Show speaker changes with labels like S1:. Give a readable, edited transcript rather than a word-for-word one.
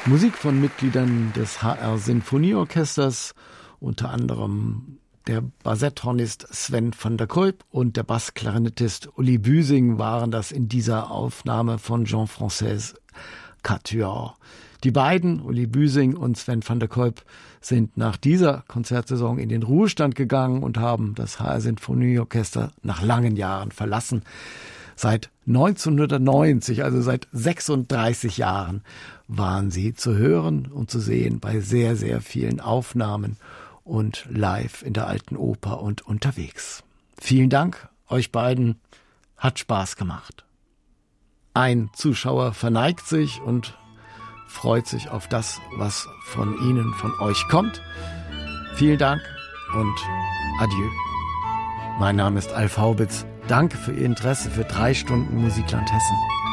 S1: Musik von Mitgliedern des HR Sinfonieorchesters, unter anderem der Bassetthornist Sven van der Kolp und der Bassklarinettist Uli Büsing waren das in dieser Aufnahme von Jean-François Quatuor. Die beiden, Uli Büsing und Sven van der Kolp, sind nach dieser Konzertsaison in den Ruhestand gegangen und haben das HR Sinfonieorchester nach langen Jahren verlassen. Seit 1990, also seit 36 Jahren, waren sie zu hören und zu sehen bei sehr, sehr vielen Aufnahmen und live in der Alten Oper und unterwegs. Vielen Dank euch beiden, hat Spaß gemacht. Ein Zuschauer verneigt sich und freut sich auf das, was von Ihnen, von euch kommt. Vielen Dank und adieu. Mein Name ist Alf Haubitz. Danke für Ihr Interesse für 3 Stunden Musikland Hessen.